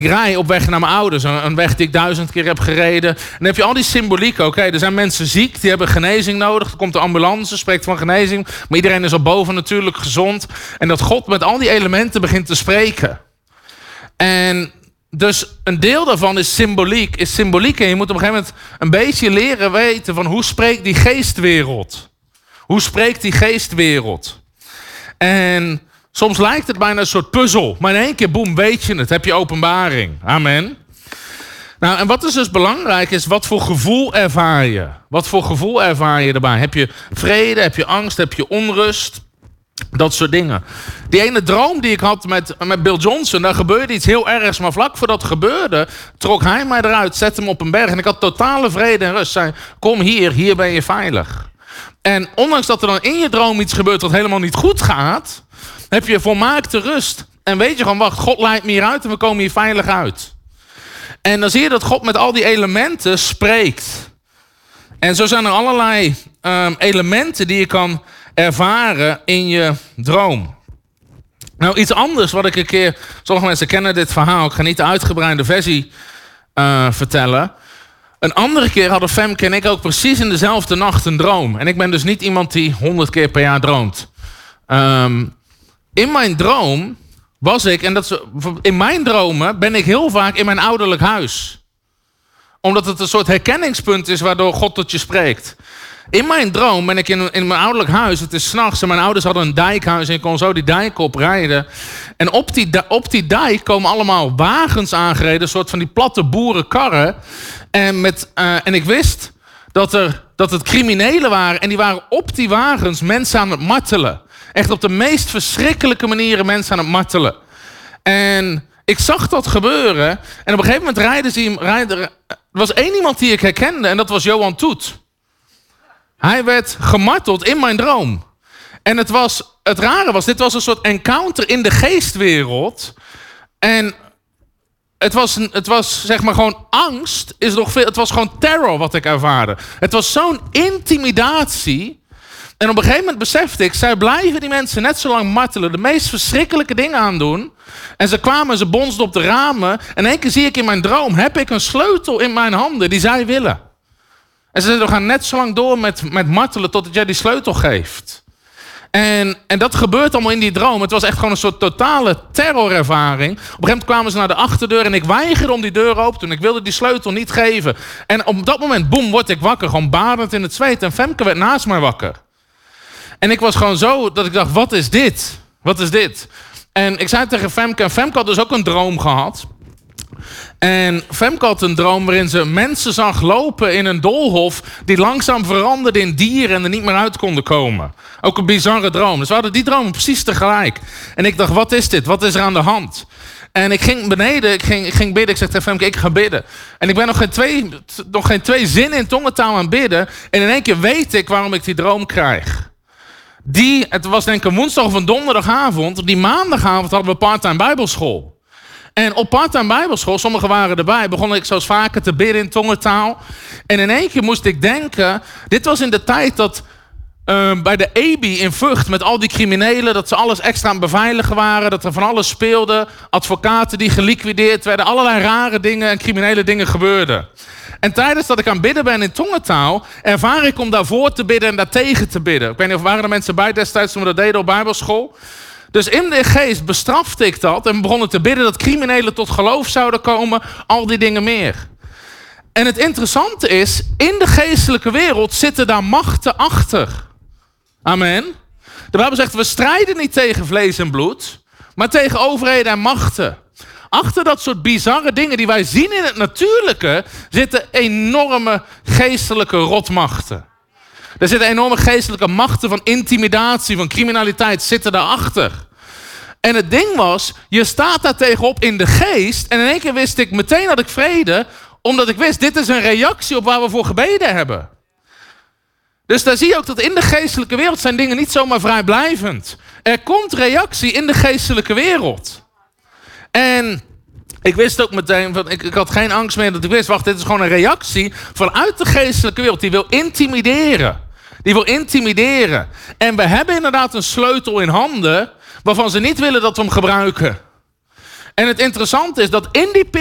Ik rij op weg naar mijn ouders, een weg die ik 1000 keer heb gereden. En dan heb je al die symboliek ook. Er zijn mensen ziek, die hebben genezing nodig. Er komt de ambulance, spreekt van genezing. Maar iedereen is al boven natuurlijk gezond. En dat God met al die elementen begint te spreken. En dus een deel daarvan is symboliek. En je moet op een gegeven moment een beetje leren weten van hoe spreekt die geestwereld. Hoe spreekt die geestwereld? En soms lijkt het bijna een soort puzzel. Maar in één keer, boem, weet je het. Heb je openbaring. Amen. Nou, en wat is dus belangrijk is, wat voor gevoel ervaar je? Wat voor gevoel ervaar je erbij? Heb je vrede? Heb je angst? Heb je onrust? Dat soort dingen. Die ene droom die ik had met Bill Johnson, daar gebeurde iets heel ergs. Maar vlak voordat het gebeurde, trok hij mij eruit, zette hem op een berg. En ik had totale vrede en rust. Zei, kom hier ben je veilig. En ondanks dat er dan in je droom iets gebeurt wat helemaal niet goed gaat, heb je volmaakte rust. En weet je gewoon, wacht, God leidt me hieruit en we komen hier veilig uit. En dan zie je dat God met al die elementen spreekt. En zo zijn er allerlei elementen die je kan ervaren in je droom. Nou, iets anders wat ik een keer, sommige mensen kennen dit verhaal, ik ga niet de uitgebreide versie vertellen. Een andere keer hadden Femke en ik ook precies in dezelfde nacht een droom. En ik ben dus niet iemand die 100 keer per jaar droomt. In mijn droom was ik, in mijn dromen ben ik heel vaak in mijn ouderlijk huis. Omdat het een soort herkenningspunt is waardoor God tot je spreekt. In mijn droom ben ik in mijn ouderlijk huis. Het is 's nachts en mijn ouders hadden een dijkhuis en ik kon zo die dijk oprijden. En op die dijk komen allemaal wagens aangereden, een soort van die platte boerenkarren. En ik wist dat het criminelen waren en die waren op die wagens mensen aan het martelen. Echt op de meest verschrikkelijke manieren mensen aan het martelen. En ik zag dat gebeuren. En op een gegeven moment er was één iemand die ik herkende en dat was Johan Toet. Hij werd gemarteld in mijn droom. En het rare was, dit was een soort encounter in de geestwereld. En het was zeg maar gewoon angst. Het was gewoon terror wat ik ervaarde. Het was zo'n intimidatie. En op een gegeven moment besefte ik, zij blijven die mensen net zo lang martelen, de meest verschrikkelijke dingen aandoen. En ze bonsden op de ramen. En in één keer zie ik in mijn droom, heb ik een sleutel in mijn handen die zij willen. En ze zeiden, we gaan net zo lang door met martelen totdat jij die sleutel geeft. En dat gebeurt allemaal in die droom. Het was echt gewoon een soort totale terrorervaring. Op een gegeven moment kwamen ze naar de achterdeur en ik weigerde om die deur open te doen. Ik wilde die sleutel niet geven. En op dat moment, boem, word ik wakker. Gewoon badend in het zweet. En Femke werd naast mij wakker. En ik was gewoon zo dat ik dacht, wat is dit? Wat is dit? En ik zei tegen Femke, en Femke had dus ook een droom gehad. En Femke had een droom waarin ze mensen zag lopen in een doolhof die langzaam veranderde in dieren en er niet meer uit konden komen. Ook een bizarre droom. Dus we hadden die dromen precies tegelijk. En ik dacht, wat is dit? Wat is er aan de hand? En ik ging beneden, ik ging bidden. Ik zeg tegen Femke, ik ga bidden. En ik ben nog geen twee zinnen in tongentaal aan het bidden. En in één keer weet ik waarom ik die droom krijg. Het was denk ik een woensdag of een donderdagavond. Die maandagavond hadden we part-time bijbelschool. En op part-time bijbelschool, sommigen waren erbij, begon ik zoals vaker te bidden in tongentaal. En in één keer moest ik denken, dit was in de tijd dat bij de EBI in Vught met al die criminelen, dat ze alles extra aan het beveiligen waren, dat er van alles speelde, advocaten die geliquideerd werden, allerlei rare dingen en criminele dingen gebeurden. En tijdens dat ik aan het bidden ben in tongentaal, ervaar ik om daarvoor te bidden en daartegen te bidden. Ik weet niet of waren er mensen bij destijds toen we dat deden op bijbelschool. Dus in de geest bestrafte ik dat en begon ik te bidden dat criminelen tot geloof zouden komen, al die dingen meer. En het interessante is, in de geestelijke wereld zitten daar machten achter. Amen. De Bijbel zegt, we strijden niet tegen vlees en bloed, maar tegen overheden en machten. Achter dat soort bizarre dingen die wij zien in het natuurlijke, zitten enorme geestelijke rotmachten. Er zitten enorme geestelijke machten van intimidatie, van criminaliteit, zitten daarachter. En het ding was, je staat daar tegenop in de geest. En in één keer wist ik, meteen had ik vrede, omdat ik wist, dit is een reactie op waar we voor gebeden hebben. Dus daar zie je ook dat in de geestelijke wereld zijn dingen niet zomaar vrijblijvend. Er komt reactie in de geestelijke wereld. En ik wist ook meteen, ik had geen angst meer dat ik wist, wacht, dit is gewoon een reactie vanuit de geestelijke wereld. Die wil intimideren. Die wil intimideren. En we hebben inderdaad een sleutel in handen waarvan ze niet willen dat we hem gebruiken. En het interessante is dat in die